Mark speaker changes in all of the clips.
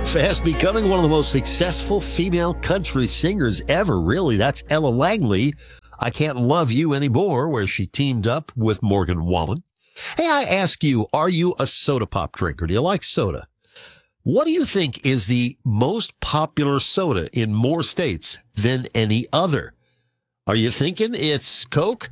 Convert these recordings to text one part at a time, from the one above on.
Speaker 1: Fast becoming one of the most successful female country singers ever, really. That's Ella Langley. I Can't Love You Anymore, where she teamed up with Morgan Wallen. Hey, I ask you, are you a soda pop drinker? Do you like soda? What do you think is the most popular soda in more states than any other? Are you thinking it's Coke?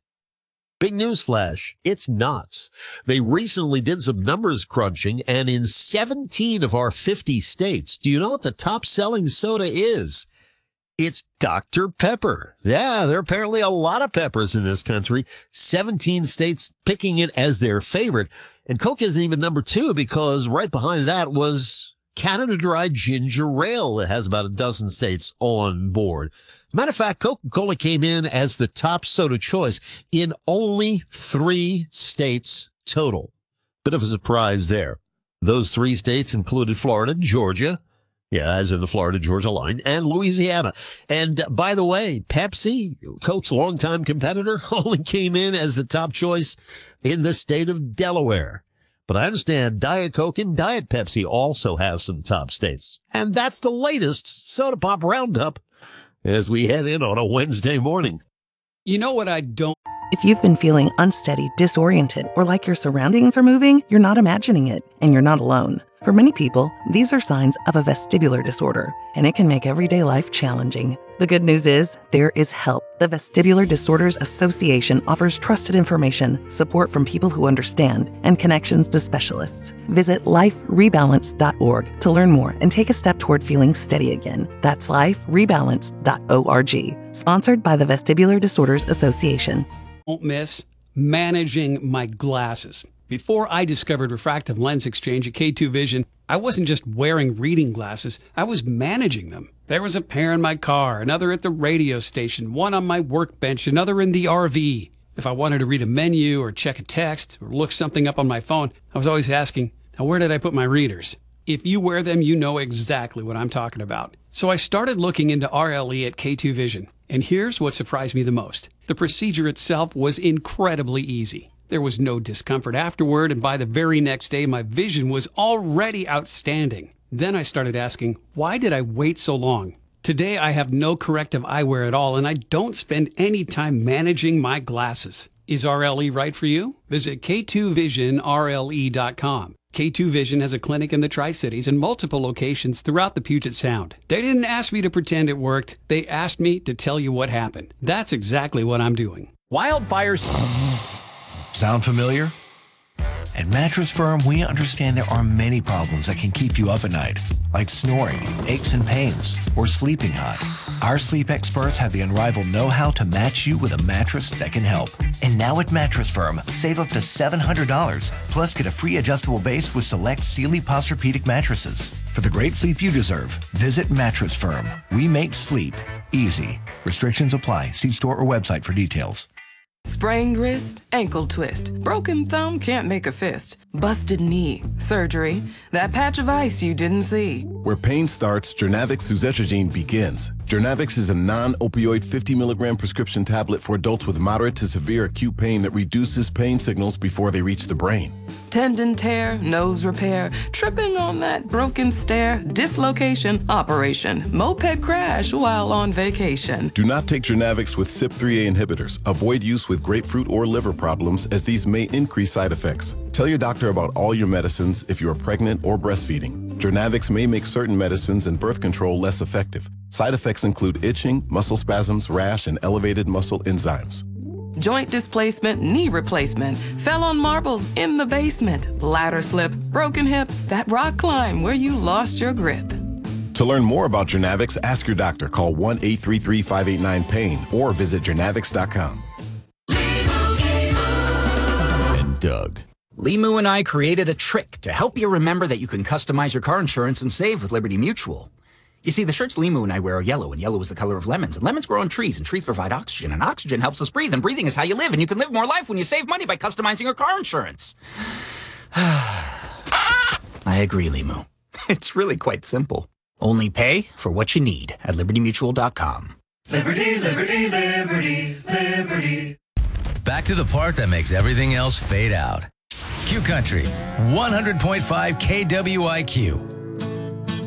Speaker 1: Big news flash, it's not. They recently did some numbers crunching, and in 17 of our 50 states, do you know what the top-selling soda is? It's Dr. Pepper. Yeah, there are apparently a lot of peppers in this country. 17 states picking it as their favorite. And Coke isn't even number 2 because right behind that was Canada Dry Ginger Ale that has about a dozen states on board. Matter of fact, Coca-Cola came in as the top soda choice in only 3 states total. Bit of a surprise there. Those 3 states included Florida, Georgia, yeah, as in the Florida-Georgia line, and Louisiana. And by the way, Pepsi, Coke's longtime competitor, only came in as the top choice in the state of Delaware. But I understand Diet Coke and Diet Pepsi also have some top states. And that's the latest Soda Pop Roundup as we head in on a Wednesday morning.
Speaker 2: You know what I don't...
Speaker 3: If you've been feeling unsteady, disoriented, or like your surroundings are moving, you're not imagining it, and you're not alone. For many people, these are signs of a vestibular disorder, and it can make everyday life challenging. The good news is, there is help. The Vestibular Disorders Association offers trusted information, support from people who understand, and connections to specialists. Visit liferebalance.org to learn more and take a step toward feeling steady again. That's liferebalance.org. Sponsored by the Vestibular Disorders Association.
Speaker 2: Don't miss managing my glasses. Before I discovered refractive lens exchange at K2 Vision, I wasn't just wearing reading glasses, I was managing them. There was a pair in my car, another at the radio station, one on my workbench, another in the RV. If I wanted to read a menu or check a text or look something up on my phone, I was always asking, now where did I put my readers? If you wear them, you know exactly what I'm talking about. So I started looking into RLE at K2 Vision. And here's what surprised me the most. The procedure itself was incredibly easy. There was no discomfort afterward, and by the very next day, my vision was already outstanding. Then I started asking, why did I wait so long? Today, I have no corrective eyewear at all, and I don't spend any time managing my glasses. Is RLE right for you? Visit K2VisionRLE.com. K2 Vision has a clinic in the Tri-Cities and multiple locations throughout the Puget Sound. They didn't ask me to pretend it worked. They asked me to tell you what happened. That's exactly what I'm doing.
Speaker 4: Wildfires... Sound familiar? At Mattress Firm, we understand there are many problems that can keep you up at night, like snoring, aches and pains, or sleeping hot. Our sleep experts have the unrivaled know-how to match you with a mattress that can help. And now at Mattress Firm, save up to $700, plus get a free adjustable base with select Sealy Posturepedic mattresses. For the great sleep you deserve, visit Mattress Firm. We make sleep easy. Restrictions apply. See store or website for details.
Speaker 5: Sprained wrist, ankle twist, broken thumb can't make a fist, busted knee, surgery, that patch of ice you didn't see.
Speaker 6: Where pain starts, Journavx suzetrigine begins. Journavx is a non-opioid 50 milligram prescription tablet for adults with moderate to severe acute pain that reduces pain signals before they reach the brain.
Speaker 5: Tendon tear, nose repair, tripping on that broken stair, dislocation, operation, moped crash while on vacation.
Speaker 6: Do not take Journavx with CYP3A inhibitors. Avoid use with grapefruit or liver problems as these may increase side effects. Tell your doctor about all your medicines if you are pregnant or breastfeeding. Journavx may make certain medicines and birth control less effective. Side effects include itching, muscle spasms, rash, and elevated muscle enzymes.
Speaker 5: Joint displacement, knee replacement, fell on marbles in the basement, ladder slip, broken hip, that rock climb where you lost your grip.
Speaker 6: To learn more about Journavx, ask your doctor. Call 1-833-589-PAIN or visit Journavx.com.
Speaker 7: And Doug. Limu and I created a trick to help you remember that you can customize your car insurance and save with Liberty Mutual. You see, the shirts Limu and I wear are yellow, and yellow is the color of lemons, and lemons grow on trees, and trees provide oxygen, and oxygen helps us breathe, and breathing is how you live, and you can live more life when you save money by customizing your car insurance. I agree, Limu. It's really quite simple. Only pay for what you need at LibertyMutual.com.
Speaker 8: Liberty, liberty, liberty, liberty.
Speaker 9: Back to the part that makes everything else fade out. Q Country, 100.5 KWIQ.